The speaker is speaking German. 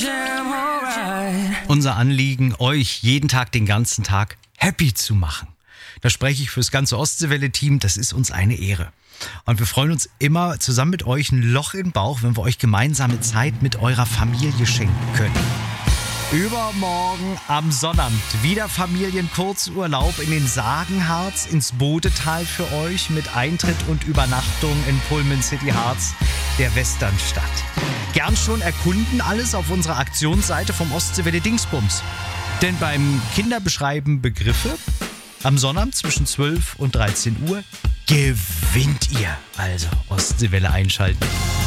Unser Anliegen, euch jeden Tag, den ganzen Tag happy zu machen. Da spreche ich fürs ganze Ostseewelle-Team, das ist uns eine Ehre. Und wir freuen uns immer zusammen mit euch ein Loch im Bauch, wenn wir euch gemeinsame Zeit mit eurer Familie schenken können. Übermorgen am Sonnabend wieder Familienkurzurlaub in den Sagenharz ins Bodetal für euch mit Eintritt und Übernachtung in Pullman City Harz, der Westernstadt. Gern schon erkunden alles auf unserer Aktionsseite vom Ostseewelle Dingsbums. Denn beim Kinderbeschreiben Begriffe am Sonnabend zwischen 12 und 13 Uhr gewinnt ihr. Also Ostseewelle einschalten.